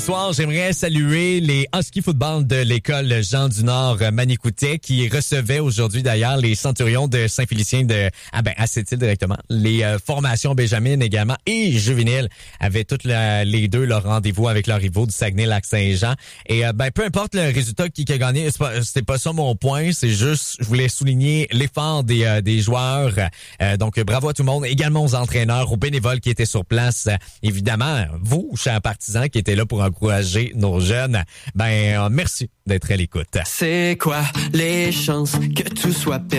soir, j'aimerais saluer les Husky Football de l'école Jean du Nord Manicoutet qui recevaient aujourd'hui d'ailleurs les Centurions de Saint-Félicien à Sept-Îles directement. Les formations Benjamin également et juvéniles avaient toutes les deux leur rendez-vous avec leurs rivaux du Saguenay-Lac-Saint-Jean. Et peu importe le résultat qui a gagné, c'était pas ça mon point, c'est juste je voulais souligner l'effort des joueurs. Donc bravo à tout le monde, également aux entraîneurs, aux bénévoles qui étaient sur place. Évidemment, vous, chers partisans qui étaient là pour encourager nos jeunes, merci d'être à l'écoute. C'est quoi les chances que tout soit perdu?